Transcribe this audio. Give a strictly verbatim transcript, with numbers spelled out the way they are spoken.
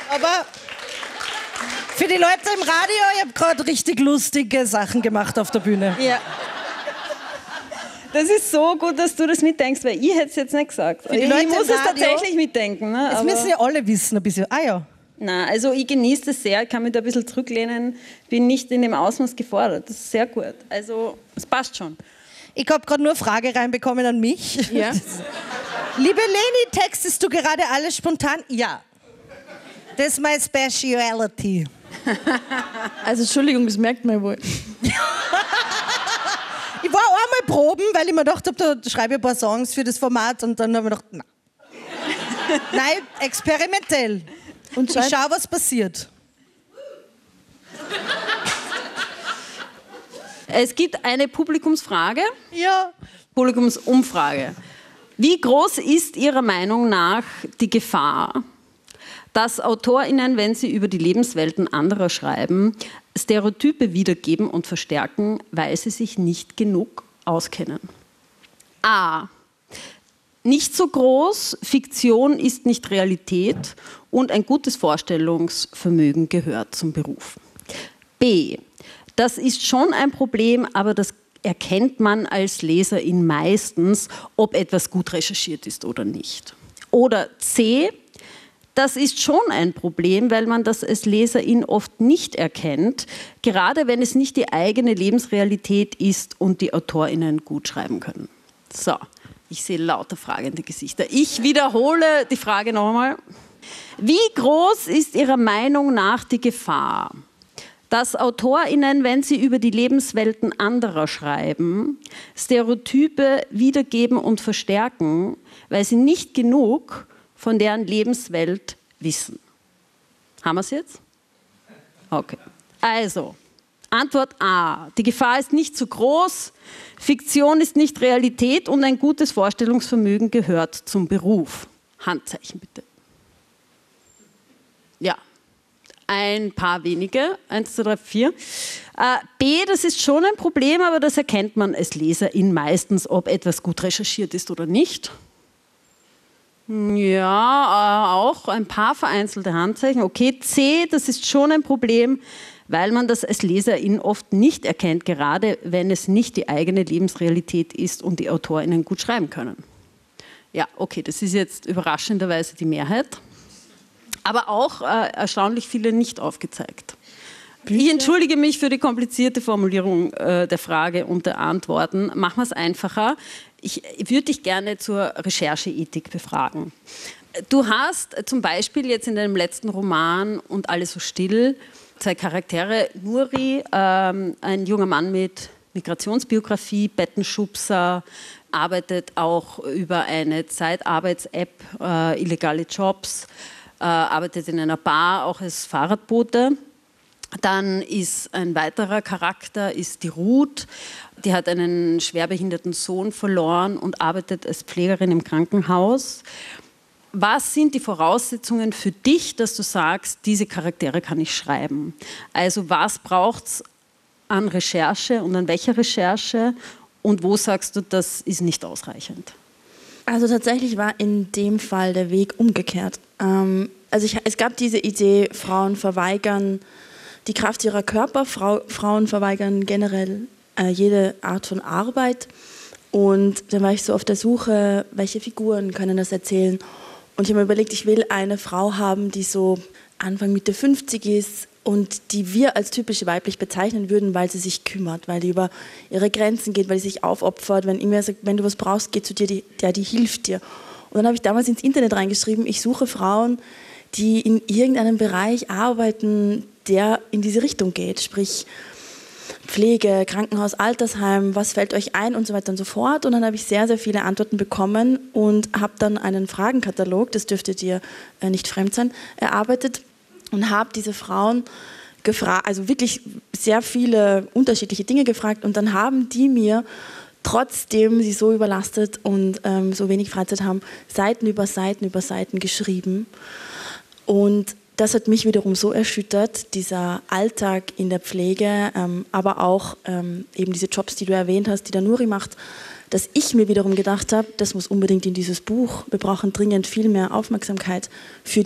Aber für die Leute im Radio, ich habe gerade richtig lustige Sachen gemacht auf der Bühne. Ja. Das ist so gut, dass du das mitdenkst, weil ich hätte es jetzt nicht gesagt. Für die ich Leute muss im es Radio, tatsächlich mitdenken. Ne? Das Aber müssen ja alle wissen, ein bisschen. Ah ja. Nein, also ich genieße das sehr, ich kann mich da ein bisschen zurücklehnen, bin nicht in dem Ausmaß gefordert. Das ist sehr gut. Also, es passt schon. Ich habe gerade nur eine Frage reinbekommen an mich. Ja. Liebe Leni, textest du gerade alles spontan? Ja. Das ist meine Speciality. Also Entschuldigung, das merkt man wohl. Ich war auch einmal proben, weil ich mir gedacht habe, da schreibe ich ein paar Songs für das Format und dann habe ich gedacht, nein. Nein, experimentell. Und ich schau, was passiert. Es gibt eine Publikumsfrage. Ja. Publikumsumfrage. Wie groß ist Ihrer Meinung nach die Gefahr, dass AutorInnen, wenn sie über die Lebenswelten anderer schreiben, Stereotype wiedergeben und verstärken, weil sie sich nicht genug auskennen? A. Nicht so groß, Fiktion ist nicht Realität und ein gutes Vorstellungsvermögen gehört zum Beruf. B. Das ist schon ein Problem, aber das erkennt man als Leserin meistens, ob etwas gut recherchiert ist oder nicht. Oder C. Das ist schon ein Problem, weil man das als Leserin oft nicht erkennt, gerade wenn es nicht die eigene Lebensrealität ist und die AutorInnen gut schreiben können. So. Ich sehe lauter fragende Gesichter. Ich wiederhole die Frage noch einmal. Wie groß ist Ihrer Meinung nach die Gefahr, dass AutorInnen, wenn sie über die Lebenswelten anderer schreiben, Stereotype wiedergeben und verstärken, weil sie nicht genug von deren Lebenswelt wissen? Haben wir es jetzt? Okay. Also, Antwort A. Die Gefahr ist nicht zu groß, Fiktion ist nicht Realität und ein gutes Vorstellungsvermögen gehört zum Beruf. Handzeichen bitte. Ja, ein paar wenige. Eins, zwei, drei, vier. Äh, B, das ist schon ein Problem, aber das erkennt man als Leserin meistens, ob etwas gut recherchiert ist oder nicht. Ja, äh, auch ein paar vereinzelte Handzeichen. Okay, C, das ist schon ein Problem, weil man das als Leserin oft nicht erkennt, gerade wenn es nicht die eigene Lebensrealität ist und die AutorInnen gut schreiben können. Ja, okay, das ist jetzt überraschenderweise die Mehrheit, aber auch äh, erstaunlich viele nicht aufgezeigt. Bitte? Ich entschuldige mich für die komplizierte Formulierung äh, der Frage und der Antworten. Machen wir es einfacher. Ich würde dich gerne zur Rechercheethik befragen. Du hast zum Beispiel jetzt in deinem letzten Roman Und alles so still zwei Charaktere, Nuri, ähm, ein junger Mann mit Migrationsbiografie, Bettenschubser, arbeitet auch über eine Zeitarbeits-App, äh, illegale Jobs, äh, arbeitet in einer Bar, auch als Fahrradbote. Dann ist ein weiterer Charakter, ist die Ruth, die hat einen schwerbehinderten Sohn verloren und arbeitet als Pflegerin im Krankenhaus. Was sind die Voraussetzungen für dich, dass du sagst, diese Charaktere kann ich schreiben? Also was braucht es an Recherche und an welcher Recherche und wo sagst du, das ist nicht ausreichend? Also tatsächlich war in dem Fall der Weg umgekehrt. Ähm, also ich, es gab diese Idee, Frauen verweigern die Kraft ihrer Körper, Frau, Frauen verweigern generell äh, jede Art von Arbeit. Und dann war ich so auf der Suche, welche Figuren können das erzählen. Und ich habe mir überlegt, ich will eine Frau haben, die so Anfang Mitte fünfzig ist und die wir als typisch weiblich bezeichnen würden, weil sie sich kümmert, weil die über ihre Grenzen geht, weil sie sich aufopfert. Wenn irgendwer sagt, wenn du was brauchst, geh zu dir, die, der, die hilft dir. Und dann habe ich damals ins Internet reingeschrieben, ich suche Frauen, die in irgendeinem Bereich arbeiten, der in diese Richtung geht, sprich Pflege, Krankenhaus, Altersheim, was fällt euch ein und so weiter und so fort. Und dann habe ich sehr, sehr viele Antworten bekommen und habe dann einen Fragenkatalog, das dürfte dir äh, nicht fremd sein, erarbeitet und habe diese Frauen gefragt, also wirklich sehr viele unterschiedliche Dinge gefragt und dann haben die mir, trotzdem sie so überlastet und ähm, so wenig Freizeit haben, Seiten über Seiten über Seiten geschrieben. Und das hat mich wiederum so erschüttert, dieser Alltag in der Pflege, ähm, aber auch ähm, eben diese Jobs, die du erwähnt hast, die der Nuri macht, dass ich mir wiederum gedacht habe, das muss unbedingt in dieses Buch, wir brauchen dringend viel mehr Aufmerksamkeit für